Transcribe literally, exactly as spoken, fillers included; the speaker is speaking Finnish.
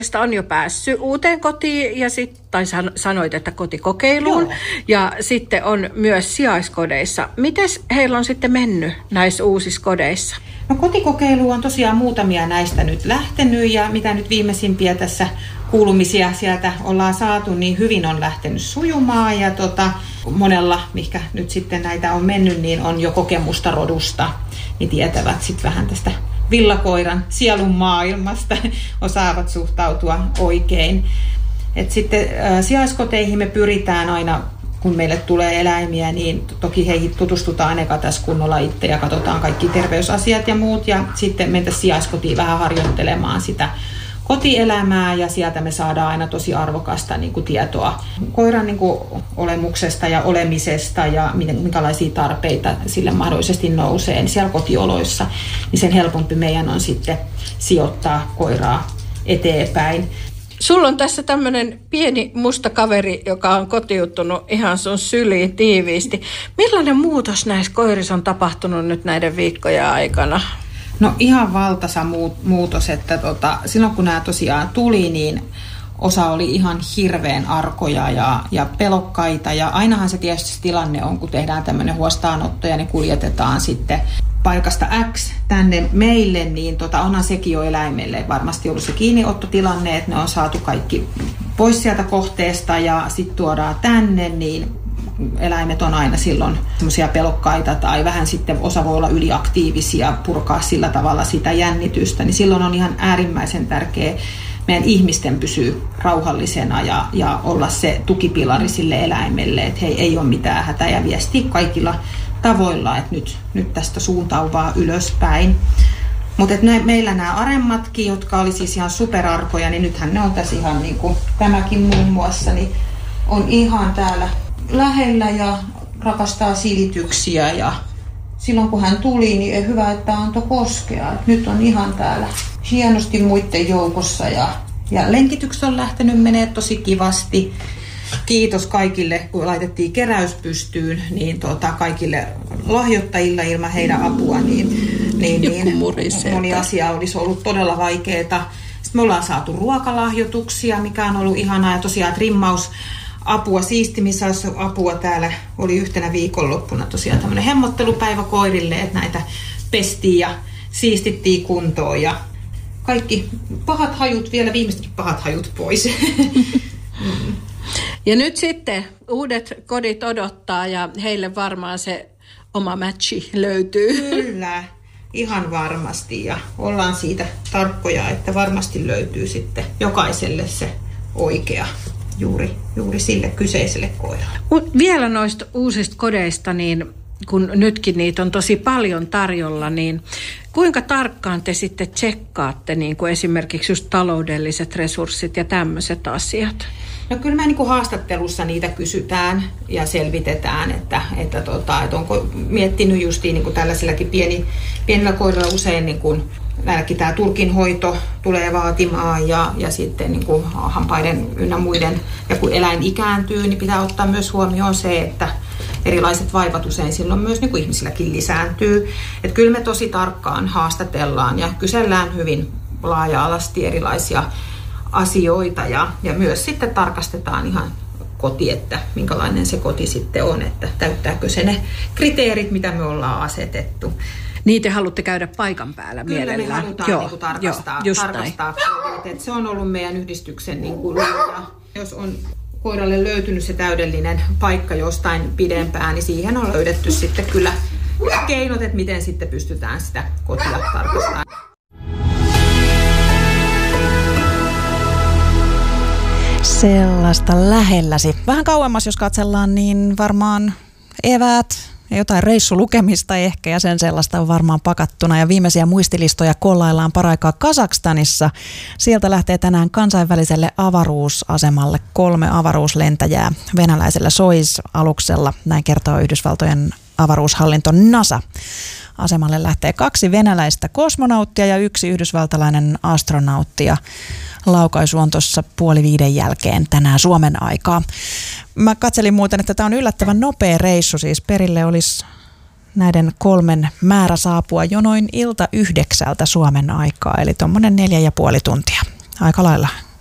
on jo päässyt uuteen kotiin ja sit, tai sanoit, että kotikokeiluun. Joo. Ja sitten on myös sijaiskodeissa. Mites heillä on sitten mennyt näissä uusissa kodeissa? No kotikokeilu on tosiaan muutamia näistä nyt lähtenyt ja mitä nyt viimeisimpiä tässä kuulumisia sieltä ollaan saatu, niin hyvin on lähtenyt sujumaan ja tota, monella, mikä nyt sitten näitä on mennyt, niin on jo kokemusta rodusta, niin tietävät sitten vähän tästä villakoiran sielun maailmasta, osaavat suhtautua oikein. Et sitten ä, sijaiskoteihin me pyritään aina, kun meille tulee eläimiä, niin toki heihin tutustutaan eka tässä kunnolla itse ja katsotaan kaikki terveysasiat ja muut. Ja sitten mentäisiin sijaiskotiin vähän harjoittelemaan sitä kotielämää ja sieltä me saadaan aina tosi arvokasta niin kuin tietoa koiran niin kuin olemuksesta ja olemisesta ja minkälaisia tarpeita sille mahdollisesti nousee niin siellä kotioloissa. Niin sen helpompi meidän on sitten sijoittaa koiraa eteenpäin. Sulla on tässä tämmöinen pieni musta kaveri, joka on kotiuttunut ihan sun syliin tiiviisti. Millainen muutos näissä koirissa on tapahtunut nyt näiden viikkojen aikana? No ihan valtaisa muutos, että tota, silloin kun nämä tosiaan tuli, niin osa oli ihan hirveän arkoja ja, ja pelokkaita. Ja ainahan se tietysti tilanne on, kun tehdään tämmöinen huostaanotto ja ne kuljetetaan sitten paikasta X tänne meille, niin tota, onhan sekin jo eläimelle varmasti ollut se kiinniottotilanne, että ne on saatu kaikki pois sieltä kohteesta ja sitten tuodaan tänne, niin eläimet on aina silloin semmoisia pelokkaita tai vähän sitten osa voi olla yliaktiivisia, purkaa sillä tavalla sitä jännitystä, niin silloin on ihan äärimmäisen tärkeää meidän ihmisten pysyä rauhallisena ja, ja olla se tukipilari sille eläimelle, että hei, ei ole mitään hätää ja viestiä kaikilla tavoilla, että nyt, nyt tästä suuntauvaa ylöspäin. Mutta meillä nämä aremmatkin, jotka oli siis ihan superarkoja, niin nythän ne on tässä ihan niin kuin tämäkin muun muassa, niin on ihan täällä lähellä ja rakastaa silityksiä ja silloin kun hän tuli, niin hyvä, että antoi koskea. Et nyt on ihan täällä hienosti muiden joukossa ja, ja lenkitykset on lähtenyt menee tosi kivasti. Kiitos kaikille, kun laitettiin keräys pystyyn, niin tuota, kaikille lahjoittajilla ilman heidän apua, niin, niin, niin moni asia olisi ollut todella vaikeaa. Sitten me ollaan saatu ruokalahjoituksia, mikä on ollut ihanaa, ja tosiaan trimmausapua, siistimisapua täällä oli yhtenä viikonloppuna tosiaan tämmöinen hemmottelupäivä koirille, että näitä pestiin ja siistittiin kuntoon ja kaikki pahat hajut, vielä viimeisetkin pahat hajut pois. mm. Ja nyt sitten uudet kodit odottaa ja heille varmaan se oma matchi löytyy. Kyllä, ihan varmasti ja ollaan siitä tarkkoja, että varmasti löytyy sitten jokaiselle se oikea juuri, juuri sille kyseiselle koiralle. Vielä noista uusista kodeista, niin kun nytkin niitä on tosi paljon tarjolla, niin kuinka tarkkaan te sitten tsekkaatte niin kuin esimerkiksi just taloudelliset resurssit ja tämmöiset asiat? No kyllä me niin kuin haastattelussa niitä kysytään ja selvitetään, että, että, tota, että onko miettinyt justiin niin kuin tällaisillakin pieni, pienillä koirilla usein niin kuin, näilläkin tämä turkinhoito tulee vaatimaan ja, ja sitten niin kuin hampaiden ynnä muiden. Ja kun eläin ikääntyy, niin pitää ottaa myös huomioon se, että erilaiset vaivat usein silloin myös niin kuin ihmisilläkin lisääntyy. Että kyllä me tosi tarkkaan haastatellaan ja kysellään hyvin laaja-alasti erilaisia asioita ja, ja myös sitten tarkastetaan ihan koti, että minkälainen se koti sitten on, että täyttääkö se ne kriteerit, mitä me ollaan asetettu. Niin te haluatte käydä paikan päällä Kyllä mielellään. Kyllä me halutaan joo, niin kuin tarkastaa, joo, tarkastaa että se on ollut meidän yhdistyksen niin kuin luoja. Jos on koiralle löytynyt se täydellinen paikka jostain pidempään, niin siihen on löydetty sitten kyllä keinot, että miten sitten pystytään sitä kotia tarkastamaan. Sellaista lähelläsi. Vähän kauemmas, jos katsellaan, niin varmaan eväät ja jotain reissulukemista ehkä ja sen sellaista on varmaan pakattuna. Ja viimeisiä muistilistoja kollaillaan paraikaa Kazakstanissa. Sieltä lähtee tänään kansainväliselle avaruusasemalle kolme avaruuslentäjää venäläisellä Soyuz-aluksella. Näin kertoo Yhdysvaltojen avaruushallinto NASA. Asemalle lähtee kaksi venäläistä kosmonauttia ja yksi yhdysvaltalainen astronautti. Ja laukaisu on tuossa puoli viiden jälkeen tänään Suomen aikaa. Mä katselin muuten, että tämä on yllättävän nopea reissu. Siis perille olisi näiden kolmen määrä saapua jo noin ilta yhdeksältä Suomen aikaa. Eli tuommoinen neljä ja puoli tuntia. Aika lailla